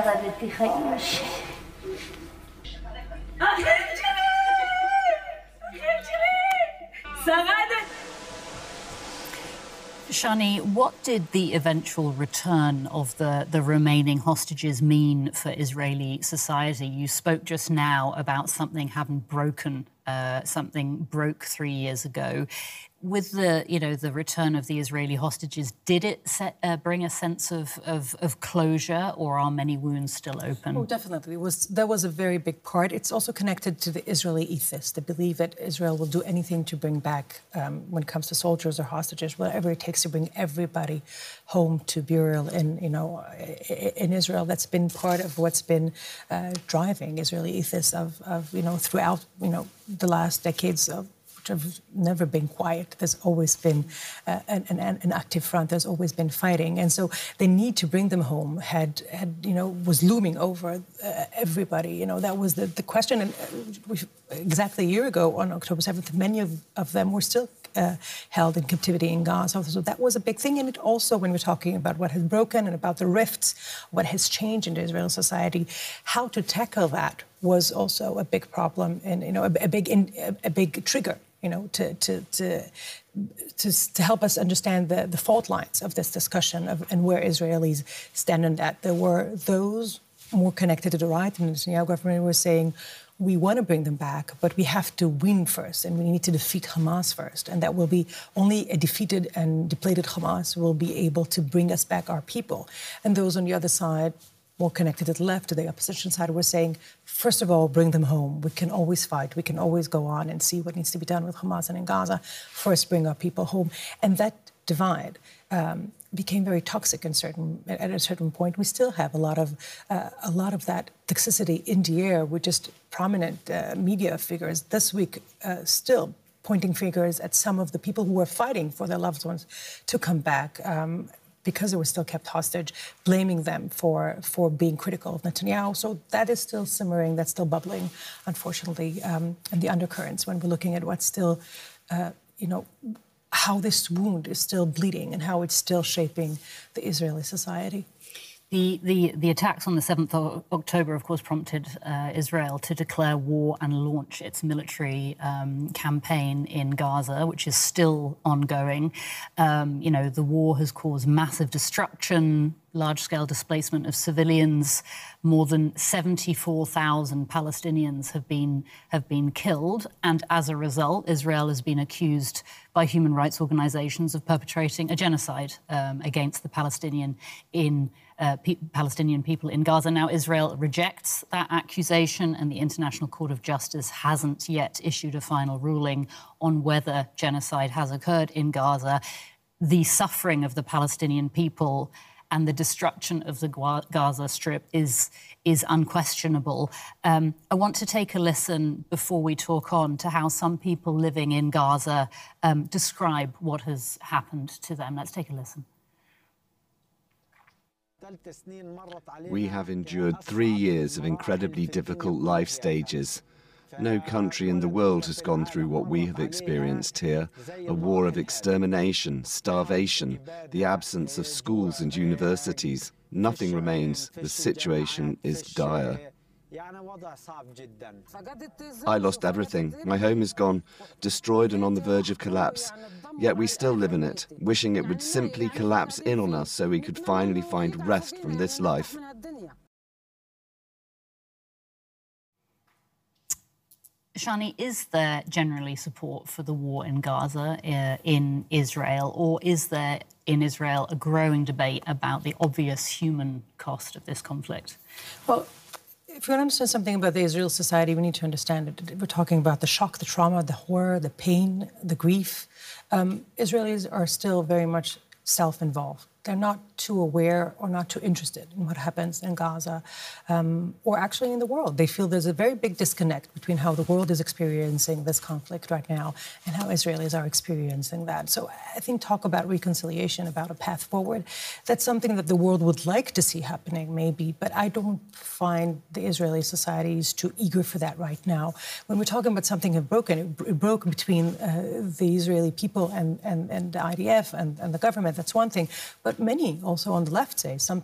طلبتي خير شيء. Shani, what did the eventual return of the remaining hostages mean for Israeli society? You spoke just now about something having broken, something broke 3 years ago. With the return of the Israeli hostages, did it bring a sense of closure, or are many wounds still open? Oh, definitely. That was a very big part. It's also connected to the Israeli ethos, the belief that Israel will do anything to bring back, when it comes to soldiers or hostages, whatever it takes to bring everybody home to burial in Israel. That's been part of what's been driving Israeli ethos throughout the last decades of. Have never been quiet. There's always been an active front. There's always been fighting, and so the need to bring them home was looming over everybody. That was the question. And exactly a year ago, on October 7th, many of them were still held in captivity in Gaza. So that was a big thing. And it also, when we're talking about what has broken and about the rifts, what has changed in Israeli society, how to tackle that was also a big problem and a big trigger. To help us understand the fault lines of this discussion and where Israelis stand on that. There were those more connected to the right in the Netanyahu government who were saying, we want to bring them back, but we have to win first, and we need to defeat Hamas first. And that will be only a defeated and depleted Hamas will be able to bring us back our people. And those on the other side, more connected to the left, to the opposition side, were saying, first of all, bring them home. We can always fight. We can always go on and see what needs to be done with Hamas and in Gaza. First, bring our people home. And that divide became very toxic at a certain point. We still have a lot of that toxicity in the air with just prominent media figures this week still pointing fingers at some of the people who were fighting for their loved ones to come back. Because they were still kept hostage, blaming them for being critical of Netanyahu. So that is still simmering, that's still bubbling, unfortunately, in the undercurrents when we're looking at what's still, how this wound is still bleeding and how it's still shaping the Israeli society. The attacks on the 7th of October, of course, prompted Israel to declare war and launch its military campaign in Gaza, which is still ongoing. The war has caused massive destruction, large-scale displacement of civilians. More than 74,000 Palestinians have been killed, and as a result, Israel has been accused by human rights organisations of perpetrating a genocide against the Palestinian people in Gaza. Now, Israel rejects that accusation, and the International Court of Justice hasn't yet issued a final ruling on whether genocide has occurred in Gaza. The suffering of the Palestinian people and the destruction of the Gaza Strip is unquestionable. I want to take a listen before we talk on to how some people living in Gaza describe what has happened to them. Let's take a listen. We have endured 3 years of incredibly difficult life stages. No country in the world has gone through what we have experienced here. A war of extermination, starvation, the absence of schools and universities. Nothing remains. The situation is dire. I lost everything. My home is gone, destroyed and on the verge of collapse. Yet we still live in it, wishing it would simply collapse in on us so we could finally find rest from this life. Shani, is there generally support for the war in Gaza in Israel, or is there in Israel a growing debate about the obvious human cost of this conflict? Well, if we want to understand something about the Israeli society, we need to understand it. We're talking about the shock, the trauma, the horror, the pain, the grief. Israelis are still very much self-involved. They're not too aware or not too interested in what happens in Gaza or actually in the world. They feel there's a very big disconnect between how the world is experiencing this conflict right now and how Israelis are experiencing that. So I think talk about reconciliation, about a path forward, that's something that the world would like to see happening, maybe, but I don't find the Israeli society is too eager for that right now. When we're talking about something that broken, it broke between the Israeli people and the IDF and the government, that's one thing. But many also on the left say some